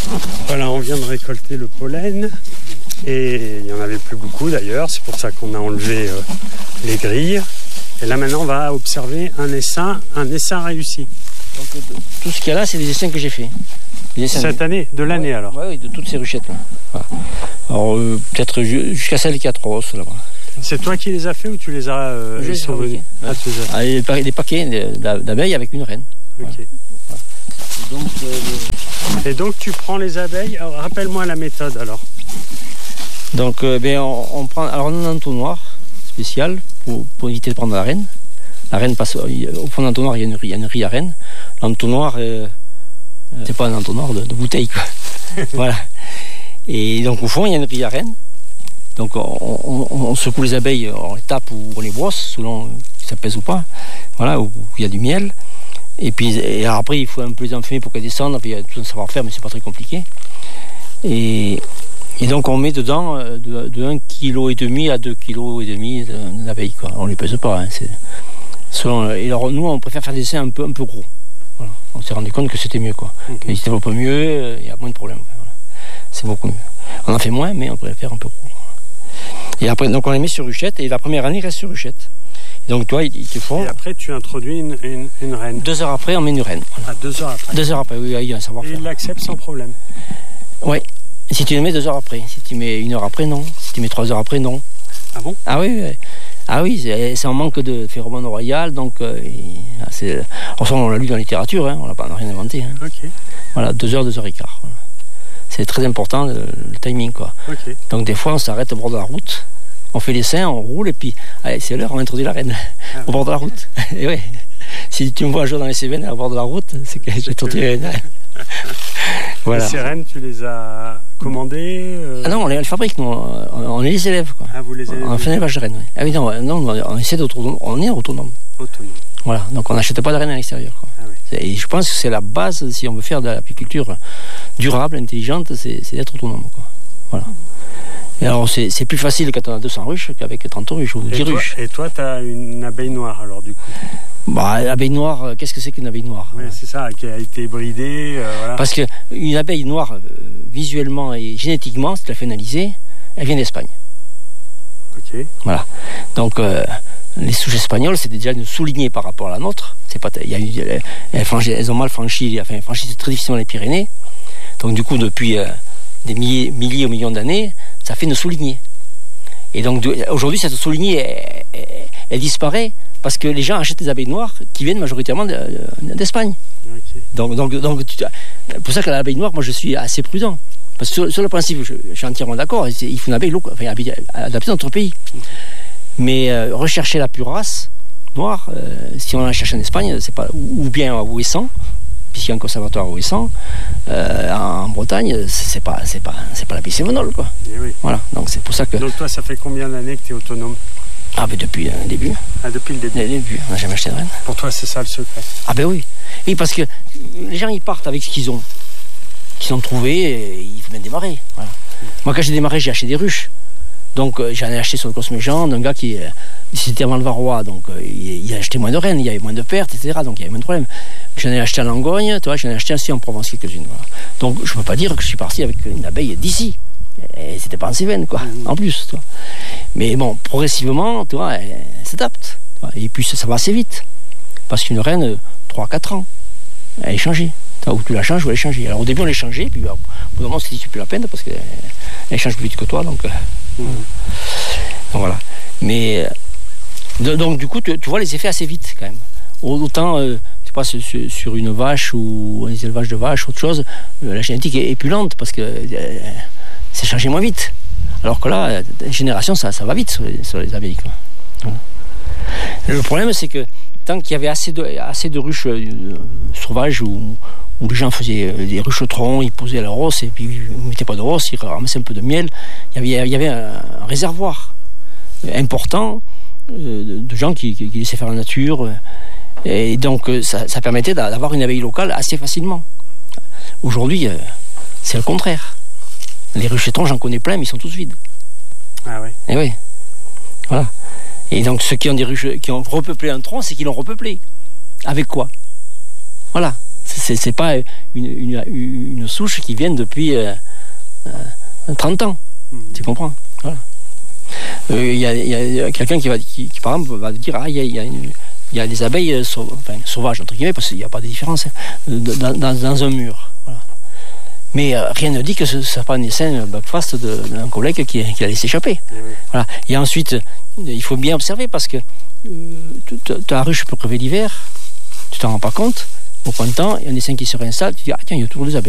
Voilà, on vient de récolter le pollen et il n'y en avait plus beaucoup d'ailleurs, c'est pour ça qu'on a enlevé les grilles. Et là maintenant on va observer un essaim réussi. Donc tout ce qu'il y a là, c'est des essaims que j'ai fait. Cette année, de l'année alors. Oui, de toutes ces ruchettes là. Voilà. Alors peut-être jusqu'à celle qui a 3 osses là-bas. C'est toi qui les as fait ou tu les as ils sont venus. Des paquets d'abeilles avec une reine. Ok. Voilà. Et donc tu prends les abeilles. Alors, rappelle-moi la méthode alors. Donc on prend alors un entonnoir spécial pour éviter de prendre la reine. La reine passe au fond de l'entonnoir, il y a une grille à reine. L'entonnoir c'est pas un entonnoir de bouteille quoi. Voilà. Et donc au fond il y a une grille à reine. Donc on secoue les abeilles, on les tape ou on les brosse selon si ça pèse ou pas. Voilà, où il y a du miel. Et puis après il faut un peu les enfumer pour qu'elles descendent. Puis il y a tout un savoir-faire, mais c'est pas très compliqué. Et donc on met dedans de 1,5 kg à 2,5 kg d'abeilles quoi. On les pèse pas. Hein, c'est selon. Et alors nous on préfère faire des essais un peu gros. Voilà. On s'est rendu compte que c'était mieux quoi. Okay. Ils se développent mieux, il y a moins de problèmes. Voilà. C'est beaucoup mieux. On en fait moins, mais on préfère un peu gros. Et après, donc on les met sur ruchette, et la première année, ils restent sur ruchette. Et donc, toi, ils te font... Et après, tu introduis une reine. 2 heures après, on met une reine. Voilà. Ah, 2 heures après. 2 heures après, oui, il y a un savoir-faire. Et ils l'acceptent sans problème. Oui. Si tu les mets 2 heures après. Si tu mets 1 heure après, non. Si tu mets 3 heures après, non. Ah bon? Ah oui, oui. Ah oui, c'est un manque de phéromone royal, donc c'est... on l'a lu dans la littérature, hein, on n'a rien inventé. Hein. Ok. Voilà, 2 heures, 2 heures et quart. Voilà. C'est très important, le timing, quoi. Okay. Donc des fois, on s'arrête au bord de la route, on fait l'essaim, on roule, et puis, allez, c'est l'heure, on introduit la reine au bord de la route. Et oui, si tu me vois un jour dans les Cévennes, au bord de la route, c'est que j'ai introduit la reine. Voilà. Et ces reines, tu les as commandées Ah non, on les fabrique, nous, on est les élèves, quoi. Ah, vous les élèves? On fait l'élevage de reines, oui. Ah oui, non, on essaie on est autonome. Voilà, donc on n'achète pas de reines à l'extérieur, quoi. Ah oui. Et je pense que c'est la base, si on veut faire de l'apiculture durable, intelligente, c'est d'être autonome, quoi. Voilà. Et alors c'est plus facile quand on a 200 ruches qu'avec 30 ruches ou 10 ruches. Et toi, tu as une abeille noire alors du coup? Bah, l'abeille noire, qu'est-ce que c'est qu'une abeille noire? Oui, c'est ça, qui a été bridée. Voilà. Parce qu'une abeille noire, visuellement et génétiquement, si tu la fais analyser, elle vient d'Espagne. Ok. Voilà. Donc les souches espagnoles, c'est déjà une soulignée par rapport à la nôtre. C'est pas, elles ont mal franchi, franchissent très difficilement les Pyrénées. Donc du coup, depuis des milliers ou millions d'années, ça fait une soulignée. Et donc aujourd'hui, cette soulignée, elle disparaît parce que les gens achètent des abeilles noires qui viennent majoritairement d'Espagne. Okay. Donc pour ça que l'abeille noire, moi je suis assez prudent. Parce que sur le principe, je suis entièrement d'accord, il faut une abeille adaptée dans notre pays. Mais rechercher la pure race noire, si on la cherche en Espagne, c'est pas, ou bien à Ouessant, puisqu'il y a un conservatoire à Ouessant, en Bretagne, c'est pas l'abeille sévenole, quoi. Et oui. Voilà, donc c'est pour ça que... Donc toi, ça fait combien d'années que tu es autonome? Ah ben depuis le début. Ah, depuis le début. Le début, on n'a jamais acheté de reine. Pour toi, c'est ça le secret? Ah ben oui. Oui, parce que les gens, ils partent avec ce qu'ils ont trouvé, et ils viennent démarrer. Voilà. Moi, quand j'ai démarré, j'ai acheté des ruches. Donc j'en ai acheté sur le Cosméjean d'un gars qui c'était avant le Varrois, donc il a acheté moins de rennes, il y avait moins de pertes, etc. Donc il y avait moins de problèmes. J'en ai acheté en Langogne, tu vois, j'en ai acheté aussi en Provence quelques-unes. Voilà. Donc je ne peux pas dire que je suis parti avec une abeille d'ici. Et c'était pas en Cévennes, quoi, en plus. Tu vois. Mais bon, progressivement, tu vois, elle s'adapte. Et puis ça va assez vite. Parce qu'une reine, 3-4 ans, elle est changée. Ou tu la changes ou elle est changée. Alors au début on les changeait, puis au bout d'un moment c'est plus la peine parce qu'elle change plus vite que toi. Donc voilà. Mais donc du coup tu vois les effets assez vite quand même. Autant je sais pas sur une vache ou les élevages de vaches, autre chose, la génétique est plus lente parce que c'est changé moins vite. Alors que là, la génération ça va vite sur les abeilles, quoi. Voilà. Le problème c'est que tant qu'il y avait assez de ruches sauvages où les gens faisaient des ruches-trons, ils posaient la rosse et puis ils ne mettaient pas de rosse, ils ramassaient un peu de miel. Il y avait un réservoir important de gens qui laissaient faire la nature. Et donc ça permettait d'avoir une abeille locale assez facilement. Aujourd'hui, c'est le contraire. Les ruches-trons, j'en connais plein, mais ils sont tous vides. Ah oui. Et oui. Voilà. Et donc ceux qui ont des ruches, qui ont repeuplé un tronc, c'est qu'ils l'ont repeuplé. Avec quoi? Voilà. C'est pas une souche qui vient depuis 30 ans. Tu comprends? Voilà. Il y a quelqu'un qui par exemple va dire il y a des abeilles sauvages entre guillemets, parce qu'il n'y a pas de différence dans un mur. Voilà. Mais rien ne dit que ce ne soit pas un essaim Buckfast d'un collègue qui a laissé échapper. Voilà. Et ensuite, il faut bien observer, parce que ta ruche peut crever l'hiver, tu t'en rends pas compte. Au printemps, il y a un essaim qui se réinstalle, tu dis tiens, il y a toujours des abeilles.